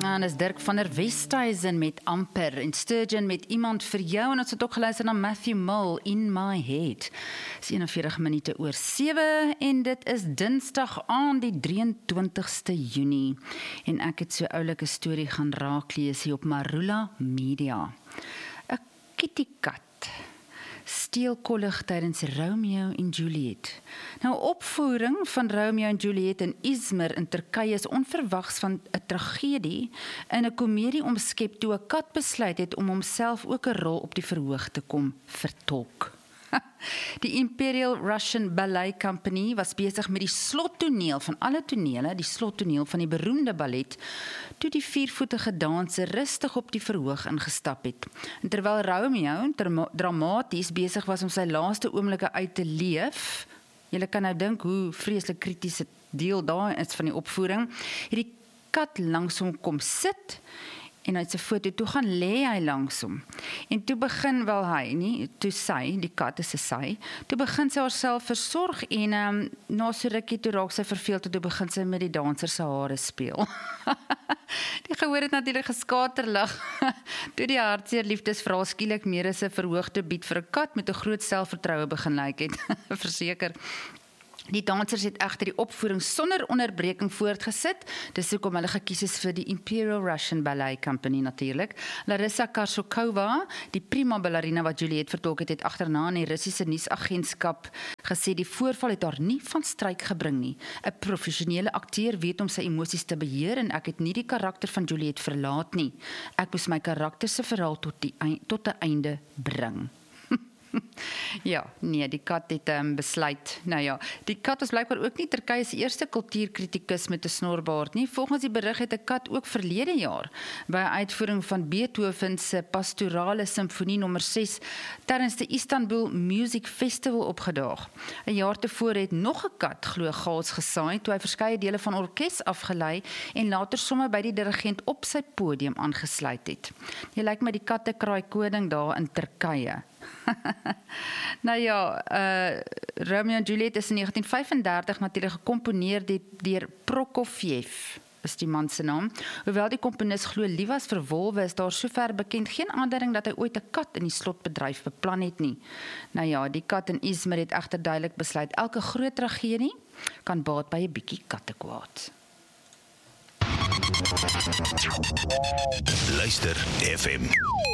En is Dirk van der Westhuizen met Amper en Sturgeon met Iemand vir jou en ons het ook geluister na Matthew Mull, In My Head. Is 41 minute oor 7 en dit is Dinsdag aan die 23ste Junie en ek het so oulike storie gaan raaklees hier op Marula Media. 'n Kittykat steel kollig tydens Romeo en Juliet. Nou, opvoering van Romeo en Juliet in Izmir in Turkye is onverwags van 'n tragedie in 'n komedie omskep toe 'n kat besluit het om homself ook 'n rol op die verhoog te kom vertolk. Die Imperial Russian Ballet Company was besig met die slottoneel van alle tonele, die slottoneel van die beroemde ballet, toe die viervoetige danser rustig op die verhoog ingestap het. En terwyl Romeo dramaties besig was om sy laaste oomblikke uit te leef, julle kan nou dink hoe vreeslik kritiese deel daar is van die opvoering, het die kat langs hom kom sit, en uit sy foto toe gaan lê hy langs hom. En toe begin wel hy, nie, toe sy, die kat is 'n sy, toe begin sy haarself versorg en na so rukkie toe raak sy verveeld toe begin sy met die danser se hare speel. Die gehoor het natuurlik geskaterlig, toe die hartseer liefdesverhaal skielik meer as 'n verhoogde bied vir 'n kat met 'n groot selfvertroue begin lyk het, verseker. Die dansers het egter die opvoering sonder onderbreking voortgesit, dis hoekom hulle gekies is vir die Imperial Russian Ballet Company natuurlik. Larissa Karsokova, die prima ballerina wat Juliet vertolk het agterna in die Russiese nuusagentskap gesê die voorval het haar nie van stryk gebring nie. 'n Professionele akteur weet om sy emosies te beheer en ek het nie die karakter van Juliet verlaat nie. Ek moes my karakter se verhaal tot 'n einde bring. Ja, nee, die kat het besluit. Nou ja, die kat was blykbaar ook nie Turkye se eerste kultuurkritikus met 'n snorbaard nie. Volgens die berig het 'n kat ook verlede jaar by 'n uitvoering van Beethoven se Pastorale Simfonie nommer 6 tydens die Istanbul Music Festival opgedaag. 'n Jaar tevore het nog 'n kat glo gaas gesaai toe hy verskeie dele van orkes afgelei en later sommer by die dirigent op sy podium aangesluit het. Jy lyk my die katte kraai koning daar in Turkye. Nou ja, Romeo en Juliet is in 1935 natuurlik gecomponeer deur Prokofjev, is die man se naam. Hoewel die komponis glo lief was vir wolwe, is daar sover bekend geen aanduiding dat hy ooit 'n kat in die slotbedryf beplan het nie. Nou ja, die kat in Izmir het egter duidelik besluit, elke groot tragedie kan baat by 'n bietjie kattekwaad. Luister FM.